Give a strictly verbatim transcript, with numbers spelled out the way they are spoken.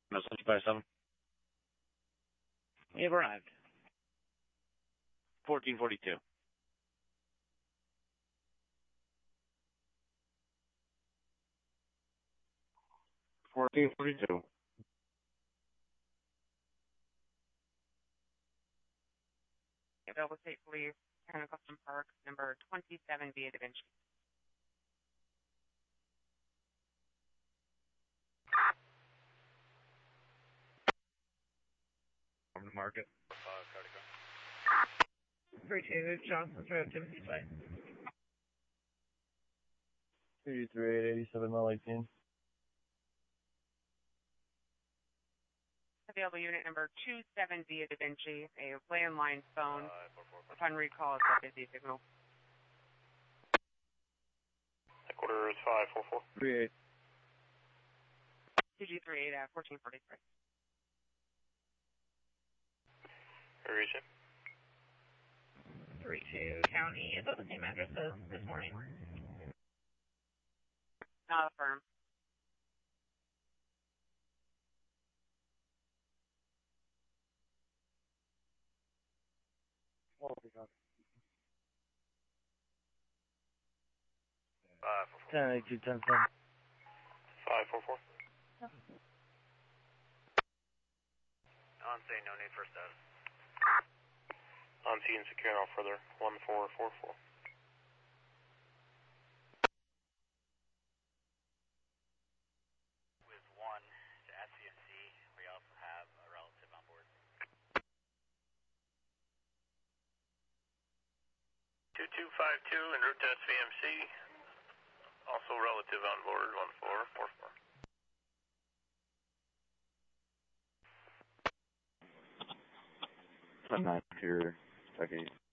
No, by seven. We have arrived. fourteen forty-two. fourteen forty-two. Available State Police, Town of Custom Park, number twenty-seven via Da Vinci. From the market. three two, Johnson's Road, Timothy's Way. thirty-three eighty-seven, mile eighteen. Available unit number two seven via Da Vinci, a landline phone. Upon recall, it's a busy signal. Quarter is five four four. three eight. two G three eight at fourteen forty-three. Region. three two, County, is the same address as this morning. Not affirmed. Five four four. ten eighty-two, ten seven. Five four four. On scene, no need for status. On scene, secure no further. One four four four. With one to S C M C, we also have a relative on board. Two two five two en route to S V M C. Also relative on board. One four four four. I'm not sure. Okay.